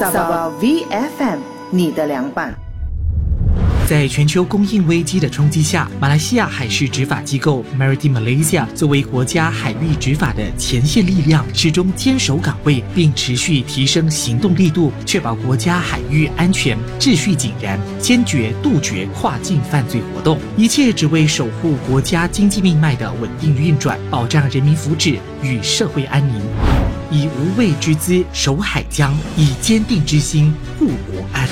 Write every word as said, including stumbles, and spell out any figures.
Sabah V F M， 你的良伴。 在全球供应危机的冲击下，马来西亚海事执法机构 Maritime Malaysia 作为国家海域执法的前线力量，始终坚守岗位，并持续提升行动力度，确保国家海域安全、秩序井然，坚决杜绝跨境犯罪活动。一切只为守护国家经济命脉的稳定运转，保障人民福祉与社会安宁。以无畏之姿守海疆，以坚定之心护国安。